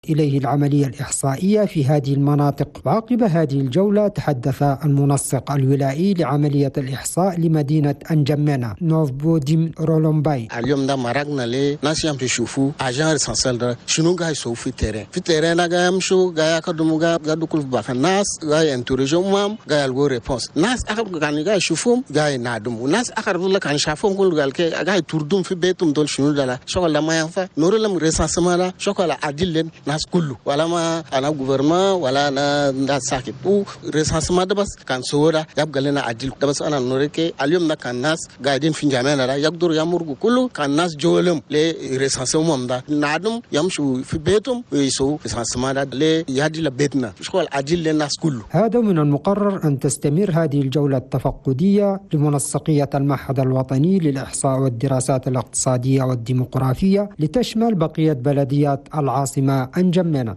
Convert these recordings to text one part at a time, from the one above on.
إليه العملية الإحصائية في هذه المناطق. وعقب هذه الجولة تحدث المنسق الولائي لعملية الإحصاء لمدينة أنجمينا نوفبوديم رولومباي. اليوم ده مرقنا لي ناس يمشي يشوفوا أجان رسالة ده شنو قاعد يسوي في التيران ده يمشوا قاعد يقدموا قاعد يدخلوا في باك الناس قاعد ينتورجوا مام قاعد يلقوا ريبونس ناس آخر قاعد يشوفهم قاعد ينادموا ناس آخر بقول لك عن شافهم كل قال كي قاعد يطردون في بيتهم دول شنو ده لا شغل ما ينفع نور لهم رسالة لا شغل عدل ناس كله ولا ما أنا غوفرما ولا أنا ساكت ورسالة ده بس كان صورة يبقى لنا عدل ده بس أنا نورك اليوم ده كان ناس قاعدين في جامعنا لا يقدروا يمرقوا كله كان ناس جولهم لرسالة مم ده نادم يمشوا في بيتهم ويسوا رسالة ده ليهدي لبيتنا شغل عدل للناس كله. هذا من المقرر أن تستمر هذه الجولة التفقدية لمنسقية المعهد الوطني للإحصاء والدراسات الاقتصادية والديمقراطية لتشمل بقية بلديات العاصمة أنجمينا.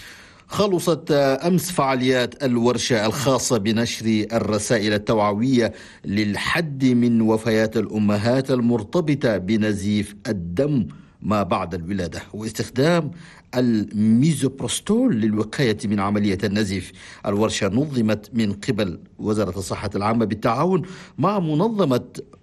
خلصت أمس فعاليات الورشة الخاصة بنشر الرسائل التوعوية للحد من وفيات الأمهات المرتبطة بنزيف الدم ما بعد الولادة واستخدام الميزوبروستول للوقاية من عملية النزيف. الورشة نظمت من قبل وزارة الصحة العامة بالتعاون مع منظمة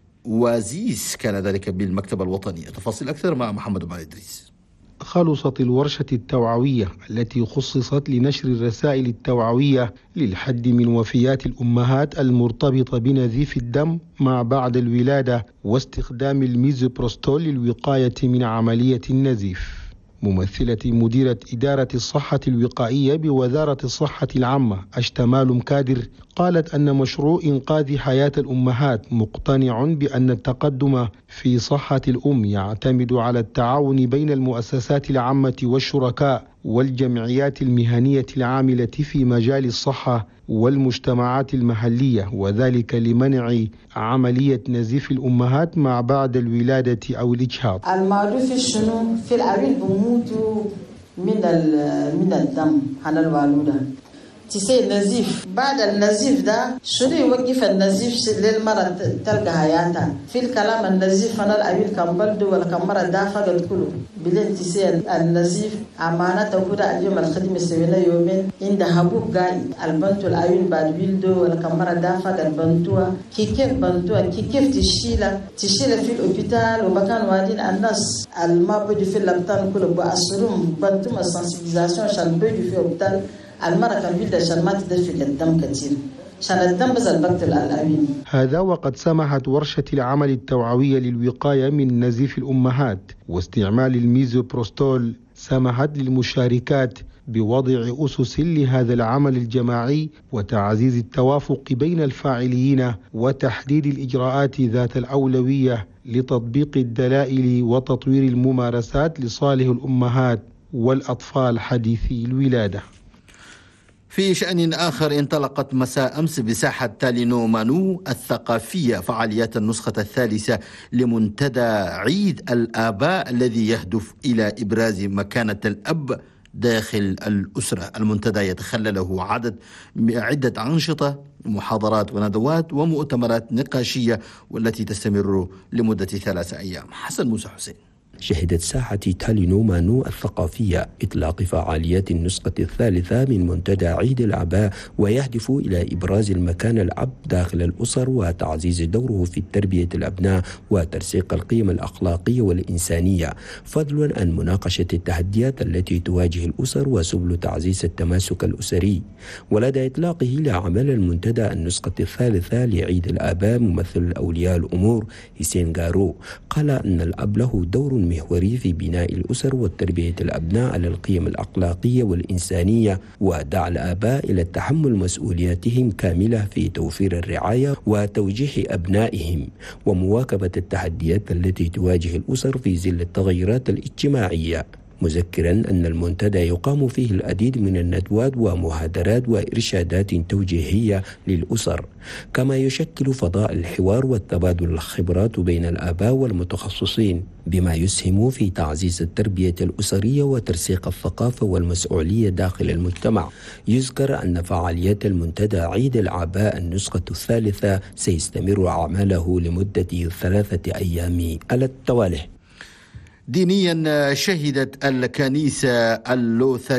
وازيس، كان ذلك بالمكتب الوطني. تفاصيل أكثر مع محمد بن إدريس. خلصت الورشة التوعوية التي خصصت لنشر الرسائل التوعوية للحد من وفيات الأمهات المرتبطة بنزيف الدم ما بعد الولادة واستخدام الميزوبروستول للوقاية من عملية النزيف. ممثلة مديرة إدارة الصحة الوقائية بوزارة الصحة العامة أشتمال مكادر قالت أن مشروع إنقاذ حياة الأمهات مقتنع بأن التقدم في صحة الأم يعتمد على التعاون بين المؤسسات العامة والشركاء والجمعيات المهنية العاملة في مجال الصحة والمجتمعات المحلية، وذلك لمنع عملية نزيف الأمهات ما بعد الولادة أو الإجهاض. المعروف شنو في العويل بموتوا من الدم على الوالودة تسي النزيف. بعد النزيف ده شنو يوقف النزيف للمرأة تلقى حياتها في الكلام النزيف أنا العويل كم بلد ولا كم مرة دافع كله بلين تسي النزيف أمانة وكذا. اليوم الخدمة سوينا يومين عند حبوب قاعد البنت العويل بعد بيلدو ولا كم مرة دافع البنتوا كيف بنتوا كيف تشيله في الأوبيتال ومكان وادين الناس الما بدي في اللبتان كله بأسرهم بنتوا ما سنسيبيزاسيون عشان بدي في الأوبيتال المرأة كان بيلد عشان ما تدفق الدم كثير عشان الدم بس البكتر الألعابين. هذا وقد سمحت ورشة العمل التوعوية للوقاية من نزيف الأمهات واستعمال الميزوبروستول سمحت للمشاركات بوضع أسس لهذا العمل الجماعي وتعزيز التوافق بين الفاعلين وتحديد الإجراءات ذات الأولوية لتطبيق الدلائل وتطوير الممارسات لصالح الأمهات والأطفال حديثي الولادة. في شأن آخر، انطلقت مساء أمس بساحة تالينو مانو الثقافية فعاليات النسخة الثالثة لمنتدى عيد الآباء الذي يهدف إلى إبراز مكانة الأب داخل الأسرة. المنتدى يتخلله عدة أنشطة، محاضرات وندوات ومؤتمرات نقاشية والتي تستمر لمدة 3 أيام. حسن موسى حسين. شهدت ساحة تالينو مانو الثقافية إطلاق فعاليات النسخة الثالثة من منتدى عيد الآباء، ويهدف إلى إبراز المكان الأب داخل الأسر وتعزيز دوره في تربية الأبناء وترسيخ القيم الأخلاقية والإنسانية، فضلا عن مناقشة التحديات التي تواجه الأسر وسبل تعزيز التماسك الأسري. ولدى إطلاقه لعمل المنتدى النسخة الثالثة لعيد الآباء ممثل أولياء الأمور حسين غارو قال أن الأب له دور محوري في بناء الأسر وتربية الأبناء على القيم الأخلاقية والإنسانية، ودعا الآباء إلى تحمل مسؤولياتهم كاملة في توفير الرعاية وتوجيه أبنائهم ومواكبة التحديات التي تواجه الأسر في ظل التغيرات الاجتماعية، مذكرا أن المنتدى يقام فيه العديد من الندوات ومحاضرات وإرشادات توجيهية للأسر، كما يشكل فضاء الحوار والتبادل الخبرات بين الآباء والمتخصصين، بما يسهم في تعزيز التربية الأسرية وترسيخ الثقافة والمسؤولية داخل المجتمع. يذكر أن فعاليات المنتدى عيد الآباء النسخة الثالثة سيستمر أعماله لمدة 3 أيام على التوالي. دينيا، شهدت الكنيسة اللوثرية